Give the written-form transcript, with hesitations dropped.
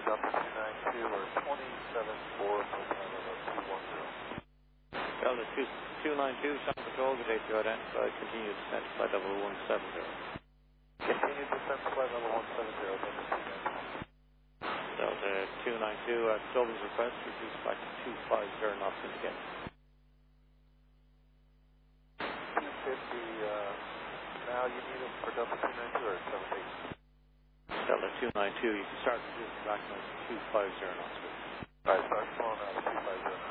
Delta 292 or 27-4, Delta 210. Delta 292, Sound Control, good day to you identified. Continue descent flight level 170. Continue descent flight level 170, Delta 292. Delta 292, at Dublin's request, reduce back to 250 knots indicated. 250, now you need it for Delta 292 or 78? Delta 292, you can start reducing back now to 250 knots. Alright, start slowing down to 250 now.